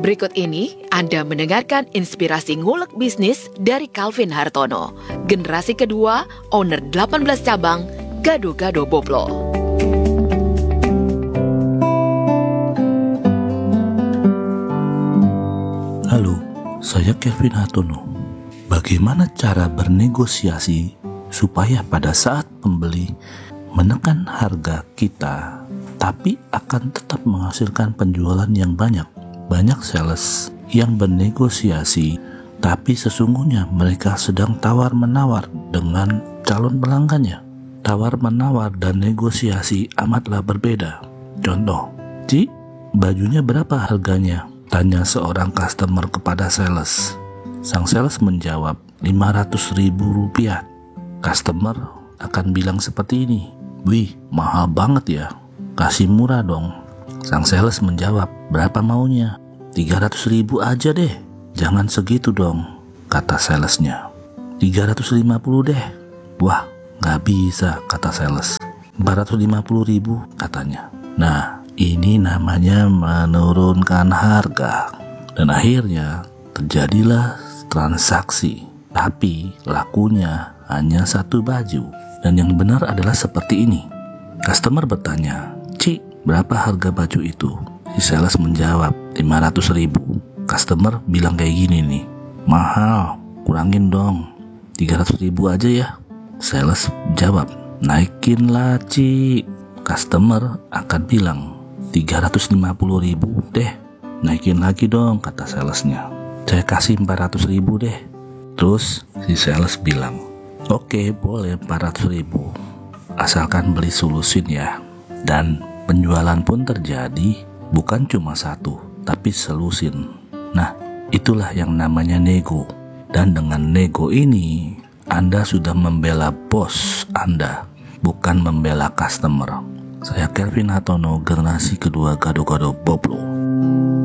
Berikut ini Anda mendengarkan inspirasi ngulek bisnis dari Calvin Hartono, generasi kedua, owner 18 cabang, Gado-Gado Boplo. Halo, saya Calvin Hartono. Bagaimana cara bernegosiasi supaya pada saat pembeli menekan harga kita, tapi akan tetap menghasilkan penjualan yang banyak? Banyak sales yang bernegosiasi, tapi sesungguhnya mereka sedang tawar-menawar dengan calon pelanggannya. Tawar-menawar dan negosiasi amatlah berbeda. Contoh, Ci, bajunya berapa harganya? Tanya seorang customer kepada sales. Sang sales menjawab, Rp500.000. Customer akan bilang seperti ini, wih, mahal banget ya, kasih murah dong. Sang sales menjawab, berapa maunya? 300.000 aja deh. Jangan segitu dong, kata salesnya. 350 deh. Wah, gak bisa, kata sales. 450.000 katanya. Nah, ini namanya menurunkan harga. Dan akhirnya terjadilah transaksi. Tapi lakunya hanya satu baju. Dan yang benar adalah seperti ini. Customer bertanya, Ci, berapa harga baju itu? Si sales menjawab, 500.000. Customer bilang kayak gini nih, mahal, kurangin dong, 300.000 aja ya. Sales jawab, naikinlah Ci. Customer akan bilang, 350.000 deh. Naikin lagi dong, kata salesnya. Saya kasih 400.000 deh. Terus si sales bilang, oke, boleh 400.000. Asalkan beli solusin ya. Dan penjualan pun terjadi, bukan cuma satu, tapi selusin. Nah, itulah yang namanya nego. Dan dengan nego ini, Anda sudah membela bos Anda, bukan membela customer. Saya Calvin Hartono, generasi kedua Gado-Gado Boplo.